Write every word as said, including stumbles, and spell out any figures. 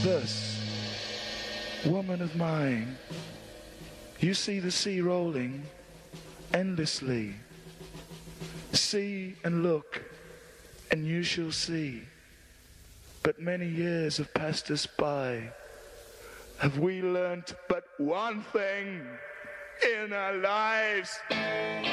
Thus, woman of mine, you see the sea rolling endlessly. See and look, and you shall see. But many years have passed us by. Have we learnt but one thing in our lives?